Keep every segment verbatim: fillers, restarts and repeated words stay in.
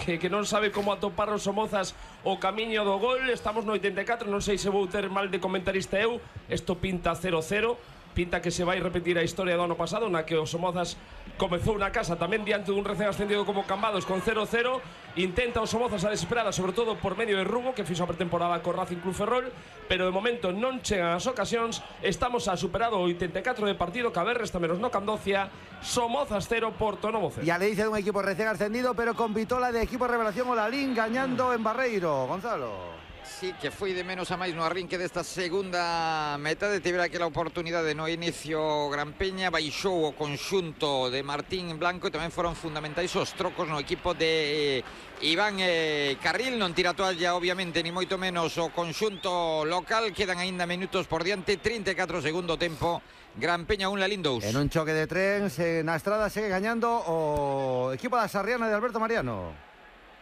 que, que non sabe como atopar os Somozas o camiño do gol. Estamos no oitenta e catro, non sei se vou ter mal de comentarista eu. Isto pinta cero cero. Pinta que se vai repetir a historia do ano pasado, na que os Somozas comezou na casa tamén diante dun recén ascendido como Cambados con cero cero. Intenta os Somozas a desesperada, sobre todo por medio de Rubo, que fixo a pretemporada co Racing Club Ferrol, pero de momento non chegan as ocasións. Estamos a superado o oitenta e catro de partido, caber resta menos no Candocia. Somozas cero, Porto Novo cero. Ya le dice de un equipo recién ascendido, pero con vitola de equipo revelación Olalín gañando en Barreiro. Gonzalo. Sí, que foi de menos a máis no arrinque desta segunda metade. Tivera aquela oportunidade no inicio Gran Peña, baixou o conxunto de Martín Blanco e tamén foron fundamentais os trocos no equipo de eh, Iván eh, Carril. Non tira toalla, obviamente, ni moito menos o conxunto local. Quedan aínda minutos por diante, trinta e catro segundo tempo. Gran Peña un, Lalín dous. En un choque de trens, eh, na Estrada segue gañando o equipo da Sarriana de Alberto Mariano.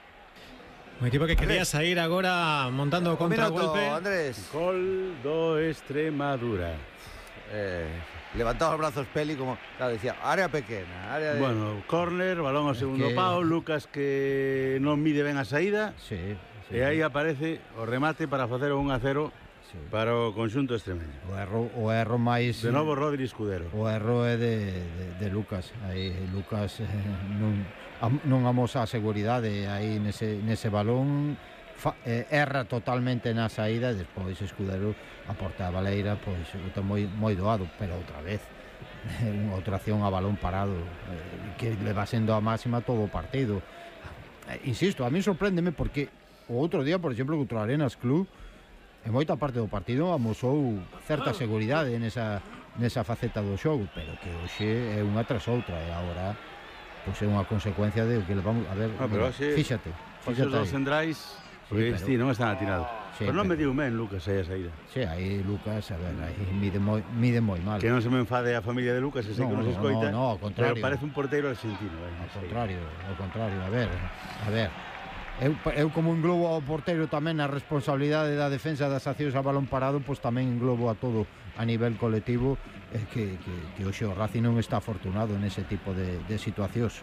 Un equipo que quería sair agora montando contragolpe. Andrés. Gol do Extremadura. Eh, levantaba os brazos Peli como, claro, decía, área pequena, área de... Bueno, córner, balón ao segundo que... pau, Lucas que non mide ben a saída. Sí, sí. E aí aparece o remate para facer o un a cero sí. Para o conxunto extremeño. O erro, o erro máis... De novo Rodri Escudero. O erro é de, de, de Lucas. Aí Lucas eh, non... non amosa a seguridade aí nese, nese balón, fa, eh, erra totalmente na saída, e despois Escudero a porta da baleira, pois está moi, moi doado, pero outra vez unha outra acción a balón parado eh, que le va sendo a máxima todo o partido. eh, insisto, a mí sorpréndeme porque o outro día, por exemplo, contra o Arenas Club, en moita parte do partido amosou certa seguridade nesa, nesa faceta do xogo, pero que hoxe é unha tras outra, e agora pois é unha consecuencia de que le vamos a ver. Ah, pero así, fíxate, fíxate os centrais, porque sí, pero... non están atinados. Sí, pero non me diu men Lucas aí a saída. Sí, aí Lucas, a ver, aí mide moi, mide moi mal. Que non se me enfade a familia de Lucas, que sei no, que non se escoita. No, no, ao contrario. Pero parece un porteiro argentino. Eh, ao contrario, ao contrario, a ver, a ver. Eu, eu como englobo ao porteiro tamén a responsabilidade da defensa das accións a balón parado, pois tamén englobo a todo a nivel colectivo, eh, que, que, que hoxe o Racing non está afortunado nese tipo de, de situacións.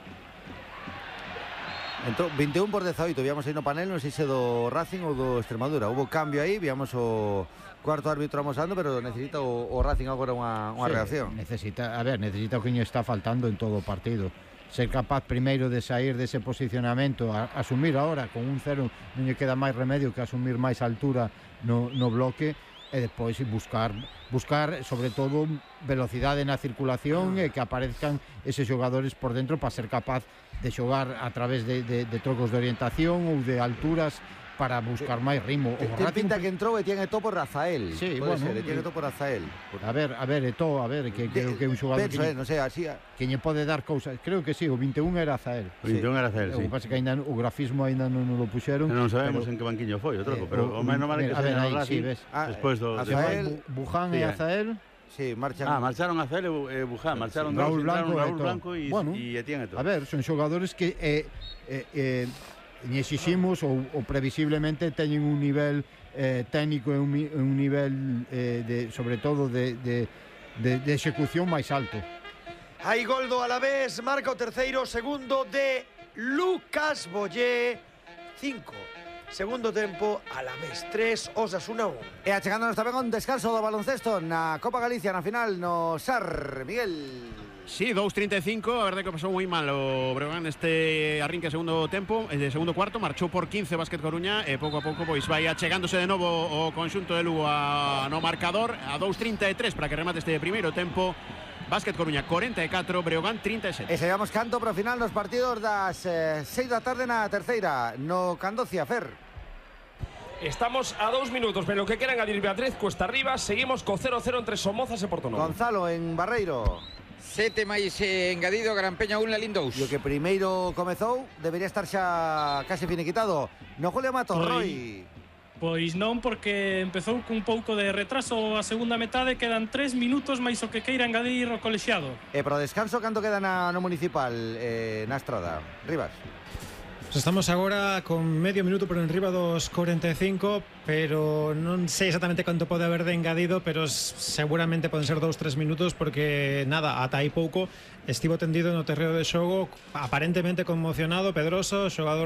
Entrou veintiún por dezaoito, víamos aí no panel, non sei se do Racing ou do Extremadura. Hubo cambio aí, víamos o cuarto árbitro amosando, pero necesita o, o Racing agora unha, unha sí, reacción. Necesita, a ver, necesita o que lle está faltando en todo o partido. Ser capaz primeiro de sair dese posicionamento, a, asumir ahora con un cero, non lle queda máis remedio que asumir máis altura no, no bloque, e despois buscar buscar sobre todo velocidade na circulación e que aparezcan eses xogadores por dentro para ser capaz de xogar a través de, de, de trocos de orientación ou de alturas para buscar máis ritmo. Ten Racing... pinta que entrou e tiene todo por Rafael. Sí, pode bueno, ser, tiene todo por Rafael. A ver, a ver, Eto, a ver, que creo que é un xogador Penso, que, eh, non sei, así a... que lle pode dar cousas. Creo que sí, o veintiún era Azael. O veintiún era Azael, O sí. que pasa que ainda o grafismo ainda non lo puxeron. Non sabemos pero... en que banquiño foi o troco, Eh, pero o, o menos vale que a ver, se aí, no sí, Racing ves. Ah, despois do... Azael, Buján sí, e Azael. Sí, marchan. Ah, marcharon Azael e Buján, marcharon sí, Raúl Blanco, Blanco, Raúl Blanco e bueno, Etienne Eto. A ver, son xogadores que eh, eh, eh, ni exiximos ou, ou previsiblemente teñen un nivel eh, técnico e un, un nivel eh, de, sobre todo de, de, de, de execución máis alto. Hai gol do Alavés, marca o terceiro, segundo de Lucas Bollé, cinco. Segundo tempo, Alavés tres, Osasuna un. E achegándonos tamén un descanso do baloncesto na Copa Galicia, na final no S A R, Miguel. Sí, dos treinta e cinco, a verdade que pasou moi mal o Breogán neste arrinque segundo tempo, de segundo cuarto, marchou por quince Básquet Coruña e pouco a pouco pois vai achegándose de novo o conxunto de Lugo a, no marcador a dos trinta e tres para que remate este primeiro tempo. Básquet Coruña corenta e catro, Breogán trinta e sete. E seguimos canto para o final nos partidos das eh, seis da tarde na terceira, no Candocia, Fer. Estamos a dous minutos, pero que queran adir Beatriz cuesta arriba. Seguimos co cero cero entre Somozas e Porto Novo. Gonzalo en Barreiro. Sete máis eh, engadido, Gran Peña un, Lalín dous. E o que primeiro comezou debería estar xa case finiquitado. No Julio Matos, Roy. Pois non, porque empezou cun pouco de retraso a segunda metade. Quedan tres minutos máis o que queira engadir o colexiado. E para o descanso, canto queda na, no municipal, eh, na Estrada? Rivas. Pues estamos agora con medio minuto por enriba dos cuarenta e cinco, pero non sei exactamente canto pode haber de engadido, pero seguramente poden ser dous, tres minutos, porque nada, ata aí pouco estivo tendido no terreo de xogo, aparentemente conmocionado Pedroso, xogador